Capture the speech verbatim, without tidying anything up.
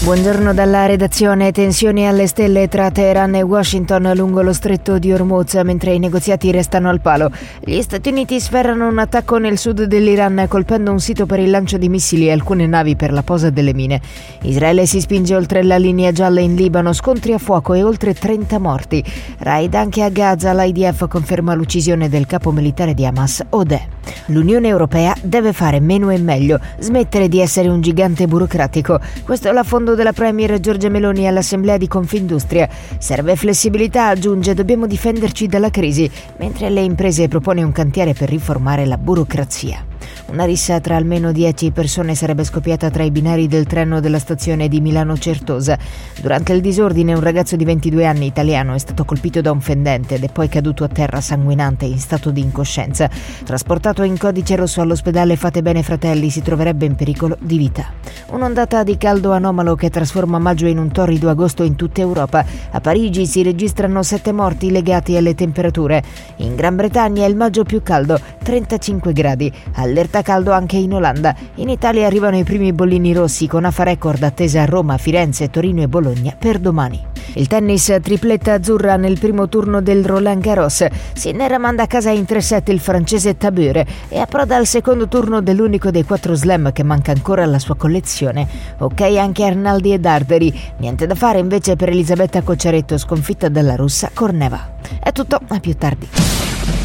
Buongiorno dalla redazione. Tensioni alle stelle tra Teheran e Washington lungo lo stretto di Hormuz mentre i negoziati restano al palo. Gli Stati Uniti sferrano un attacco nel sud dell'Iran colpendo un sito per il lancio di missili e alcune navi per la posa delle mine. Israele si spinge oltre la linea gialla in Libano, scontri a fuoco e oltre trenta morti. Raid anche a Gaza, l'I D F conferma l'uccisione del capo militare di Hamas, Odeh. L'Unione Europea deve fare meno e meglio, smettere di essere un gigante burocratico. Questo è l'affondo della Premier Giorgia Meloni all'Assemblea di Confindustria. Serve flessibilità, aggiunge, dobbiamo difenderci dalla crisi, mentre alle imprese propone un cantiere per riformare la burocrazia. Una rissa tra almeno dieci persone sarebbe scoppiata tra i binari del treno della stazione di Milano Certosa. Durante il disordine un ragazzo di ventidue anni italiano è stato colpito da un fendente ed è poi caduto a terra sanguinante in stato di incoscienza. Trasportato in codice rosso all'ospedale Fatebenefratelli, Fratelli, si troverebbe in pericolo di vita. Un'ondata di caldo anomalo che trasforma maggio in un torrido agosto in tutta Europa. A Parigi si registrano sette morti legati alle temperature. In Gran Bretagna è il maggio più caldo, trentacinque gradi. Allerta caldo anche in Olanda. In Italia arrivano i primi bollini rossi con A F A record attesa a Roma, Firenze, Torino e Bologna per domani. Il tennis, tripletta azzurra nel primo turno del Roland Garros. Sinner manda a casa in tre set il francese Tabure e approda al secondo turno dell'unico dei quattro slam che manca ancora alla sua collezione. Ok anche Arnaldi e Darderi. Niente da fare invece per Elisabetta Cocciaretto, sconfitta dalla russa Korneva. È tutto, a più tardi.